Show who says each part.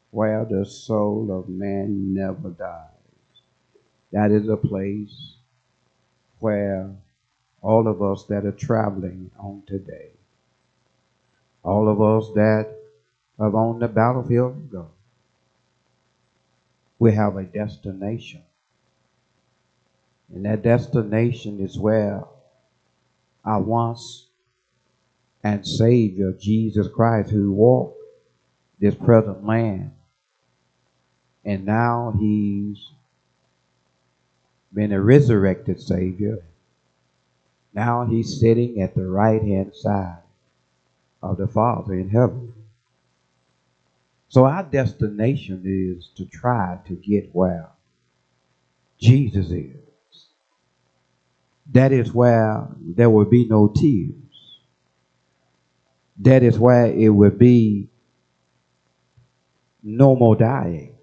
Speaker 1: where the soul of man never dies. That is a place where all of us that are traveling on today, all of us that are on the battlefield of God, we have a destination. And that destination is where our once and Savior Jesus Christ, who walked this present land, and now he's been a resurrected Savior. Now he's sitting at the right hand side of the Father in heaven. So our destination is to try to get where Jesus is. That is where there will be no tears. That is where it will be no more dying.